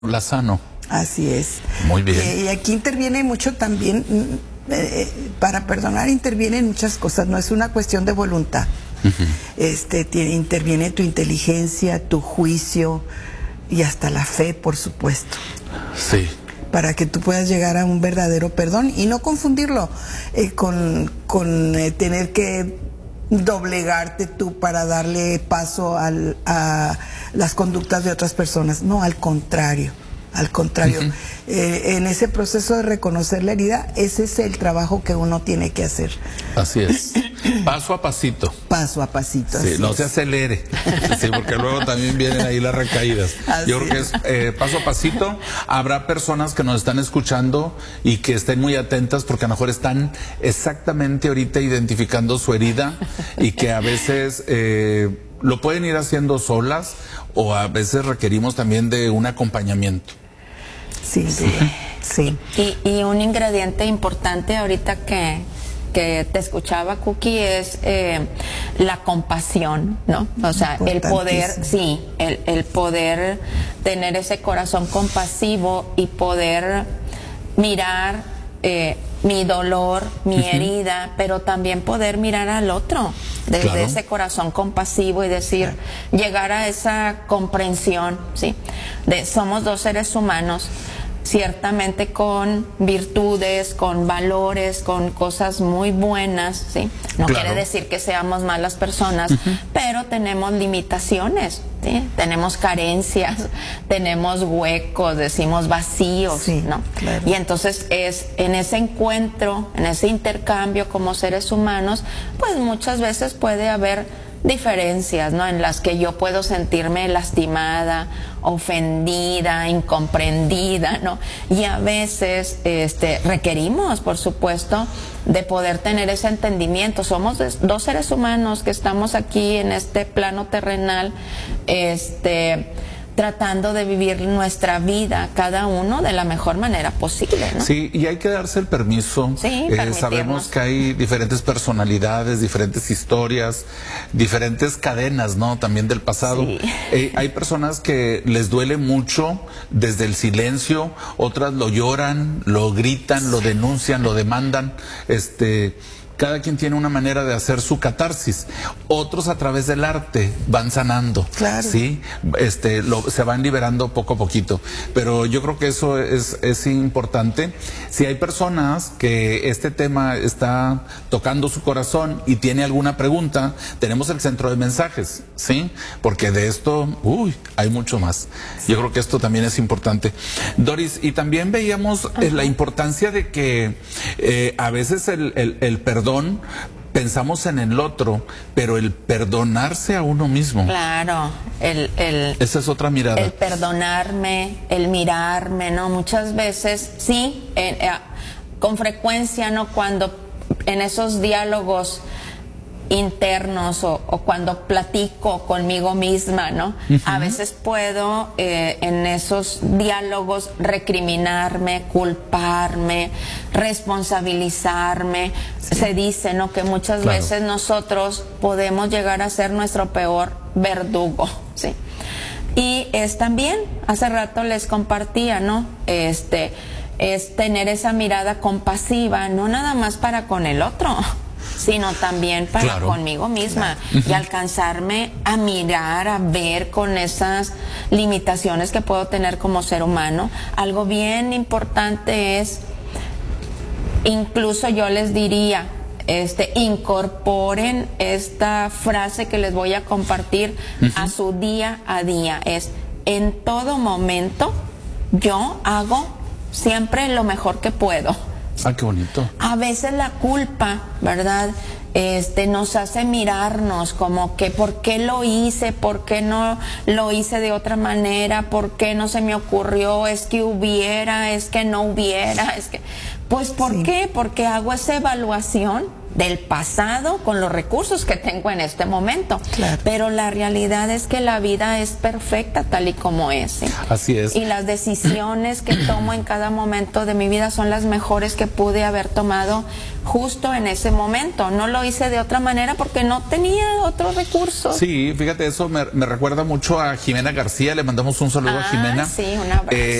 Lozano. Así es. Muy bien. Y aquí interviene mucho también, para perdonar intervienen muchas cosas, no es una cuestión de voluntad. Interviene tu inteligencia, tu juicio y hasta la fe, por supuesto. Sí. Para que tú puedas llegar a un verdadero perdón y no confundirlo con tener que doblegarte tú para darle paso a las conductas de otras personas. No, al contrario. Al contrario, en ese proceso de reconocer la herida, ese es el trabajo que uno tiene que hacer. Así es. Paso a pasito. Paso a pasito. Sí, no se acelere. Sí, porque luego también vienen ahí las recaídas. Yo creo que es paso a pasito. Habrá personas que nos están escuchando y que estén muy atentas porque a lo mejor están exactamente ahorita identificando su herida y que a veces lo pueden ir haciendo solas o a veces requerimos también de un acompañamiento. Sí, sí. Y un ingrediente importante ahorita que te escuchaba, Cookie, es la compasión, ¿no? O sea, el poder, sí, el poder tener ese corazón compasivo y poder mirar mi dolor, mi herida, pero también poder mirar al otro desde ese corazón compasivo y decir, llegar a esa comprensión, ¿sí? Somos dos seres humanos, ciertamente con virtudes, con valores, con cosas muy buenas, ¿sí? No quiere decir que seamos malas personas, pero tenemos limitaciones, ¿sí? Tenemos carencias, tenemos huecos, decimos vacíos, ¿no? Claro. Y entonces es en ese encuentro, en ese intercambio como seres humanos, pues muchas veces puede haber diferencias, ¿no? En las que yo puedo sentirme lastimada, ofendida, incomprendida, ¿no? Y a veces requerimos, por supuesto, de poder tener ese entendimiento. Somos dos seres humanos que estamos aquí en este plano terrenal, tratando de vivir nuestra vida, cada uno de la mejor manera posible, ¿no? Sí, y hay que darse el permiso. Sí, sabemos que hay diferentes personalidades, diferentes historias, diferentes cadenas, ¿no? También del pasado. Sí. Hay personas que les duele mucho desde el silencio, otras lo lloran, lo gritan, lo denuncian, lo demandan, cada quien tiene una manera de hacer su catarsis. Otros a través del arte van sanando, ¿sí? Se van liberando poco a poquito. Pero yo creo que eso es importante. Si hay personas que este tema está tocando su corazón y tiene alguna pregunta, tenemos el centro de mensajes, ¿sí? Porque de esto, hay mucho más. Yo creo que esto también es importante. Doris, y también veíamos la importancia de que a veces el perdón, pensamos en el otro, pero el perdonarse a uno mismo. Claro, esa es otra mirada. El perdonarme, el mirarme, ¿no? Muchas veces, sí, con frecuencia, ¿no? Cuando en esos diálogos internos o cuando platico conmigo misma, ¿no? A veces puedo en esos diálogos recriminarme, culparme, responsabilizarme. Se dice, ¿no? Que muchas veces nosotros podemos llegar a ser nuestro peor verdugo, ¿sí? Y es también, hace rato les compartía, ¿no? Es tener esa mirada compasiva, no nada más para con el otro, sino también para conmigo misma y alcanzarme a mirar, a ver con esas limitaciones que puedo tener como ser humano. Algo bien importante es, incluso yo les diría, incorporen esta frase que les voy a compartir a su día a día, es: en todo momento yo hago siempre lo mejor que puedo. Ah, qué bonito. A veces la culpa, ¿verdad? Nos hace mirarnos como que ¿por qué lo hice? ¿Por qué no lo hice de otra manera? ¿Por qué no se me ocurrió? Es que hubiera, es que no hubiera, es que... Pues ¿por qué? Porque hago esa evaluación del pasado con los recursos que tengo en este momento. Claro. Pero la realidad es que la vida es perfecta tal y como es. ¿Sí? Así es. Y las decisiones que tomo en cada momento de mi vida son las mejores que pude haber tomado justo en ese momento. No lo hice de otra manera porque no tenía otros recursos. Sí, fíjate, eso me recuerda mucho a Jimena García. Le mandamos un saludo a Jimena. Sí, un abrazo.